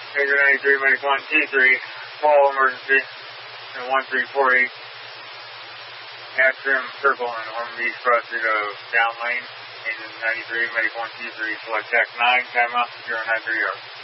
Major 93, Medic 1, T3, small emergency, and 1348. Atrium circle and Hornby Express to go down lane. Engine 93, Medic 1, T3, select tax 9, camera 093 yards.